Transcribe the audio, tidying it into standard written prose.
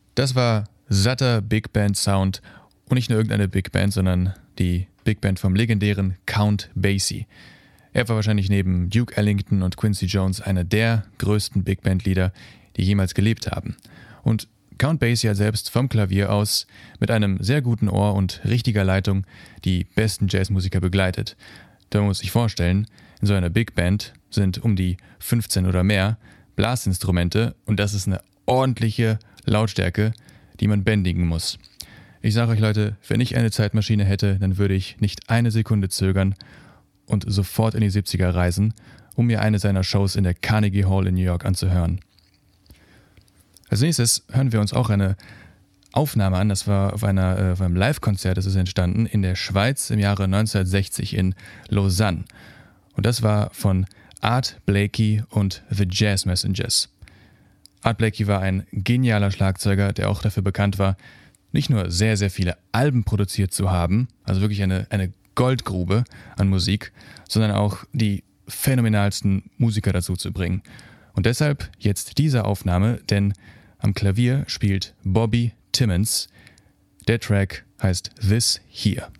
Das war satter Big Band Sound und nicht nur irgendeine Big Band, sondern die Big Band vom legendären Count Basie. Er war wahrscheinlich neben Duke Ellington und Quincy Jones einer der größten Big Band Leader, die jemals gelebt haben. Und Count Basie hat selbst vom Klavier aus mit einem sehr guten Ohr und richtiger Leitung die besten Jazzmusiker begleitet. Da muss man sich vorstellen, in so einer Big Band sind um die 15 oder mehr Blasinstrumente und das ist eine ordentliche Lautstärke, die man bändigen muss. Ich sage euch Leute, wenn ich eine Zeitmaschine hätte, dann würde ich nicht eine Sekunde zögern und sofort in die 70er reisen, um mir eine seiner Shows in der Carnegie Hall in New York anzuhören. Als nächstes hören wir uns auch eine Aufnahme an, das war auf einem Live-Konzert, das ist entstanden in der Schweiz im Jahre 1960 in Lausanne. Und das war von Art Blakey und The Jazz Messengers. Art Blakey war ein genialer Schlagzeuger, der auch dafür bekannt war, nicht nur sehr, sehr viele Alben produziert zu haben, also wirklich eine Goldgrube an Musik, sondern auch die phänomenalsten Musiker dazu zu bringen. Und deshalb jetzt diese Aufnahme, denn am Klavier spielt Bobby Timmons. Der Track heißt This Here.